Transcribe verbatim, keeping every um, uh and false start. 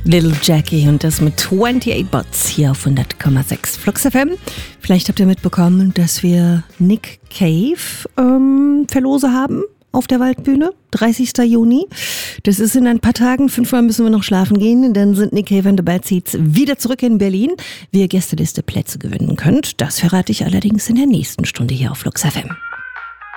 Little Jackie und das mit achtundachtzig Bots hier auf hundert Komma sechs Flux F M. Vielleicht habt ihr mitbekommen, dass wir Nick Cave ähm, Verlose haben auf der Waldbühne, dreißigster Juni. Das ist in ein paar Tagen, fünfmal müssen wir noch schlafen gehen, dann sind Nick Cave and the Bad Seeds wieder zurück in Berlin. Wie ihr Gästeliste Plätze gewinnen könnt, das verrate ich allerdings in der nächsten Stunde hier auf Flux F M.